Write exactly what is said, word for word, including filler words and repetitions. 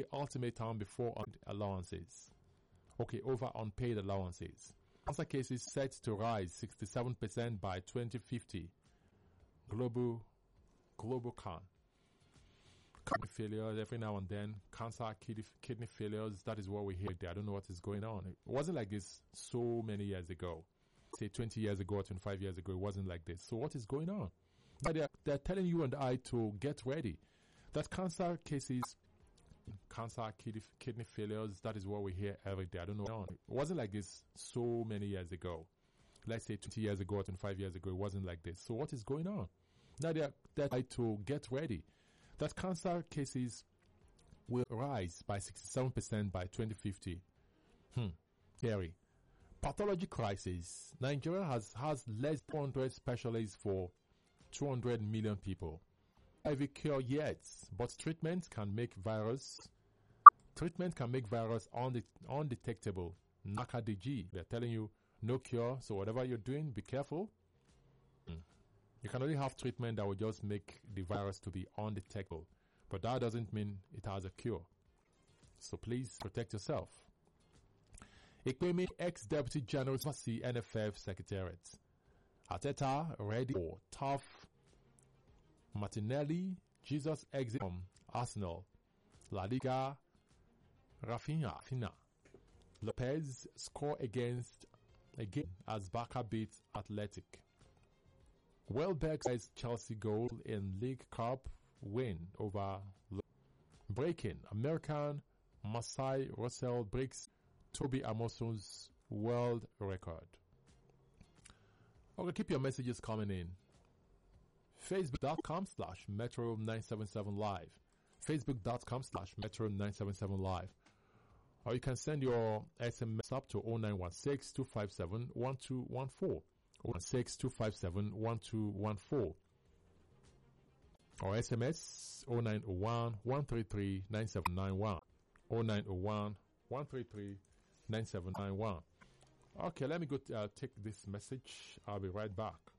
ultimatum before allowances. Okay, over unpaid allowances. Cancer cases set to rise sixty-seven percent by twenty fifty. Global, global can. Kidney failures every now and then. Cancer, kidney, kidney failures. That is what we hear there. I don't know what is going on. It wasn't like this so many years ago. Say twenty years ago or twenty-five years ago, it wasn't like this. So what is going on? But they're, they're telling you and I to get ready. That cancer cases, cancer, kidney, kidney failures, that is what we hear every day. I don't know what is going on. It wasn't like this so many years ago. Let's say twenty years ago or twenty-five years ago, it wasn't like this. So what is going on? Now they're, they're trying to get ready. That cancer cases will rise by sixty-seven percent by twenty fifty. Hmm. Scary. Pathology crisis. Nigeria has, has less than two hundred specialists for two hundred million people. H I V cure yet, but treatment can make virus, treatment can make virus unde- undetectable. N A C A D G. They're telling you no cure, so whatever you're doing, be careful. Hmm. You can only have treatment that will just make the virus to be undetectable. But that doesn't mean it has a cure. So please protect yourself. Ekpeme, ex-Deputy General C N F F Secretariat. Ateta ready for tough. Martinelli, Jesus exit from Arsenal. La Liga, Rafinha, Fina. Lopez score against again as Barca beats Athletic. Welbeck says Chelsea goal in League Cup win over breaking. American Masai Russell breaks Toby Amoso's world record. Okay, keep your messages coming in. Facebook.com slash Metro 977 Live. Facebook.com slash Metro 977 Live. Or you can send your S M S up to oh nine one six, two five seven, one two one four. oh nine one six, two five seven, one two one four. Or S M S oh nine oh one, one three three, nine seven nine one. oh nine oh one, one three three, nine seven nine one. Okay, let me go t- uh, take this message. I'll be right back.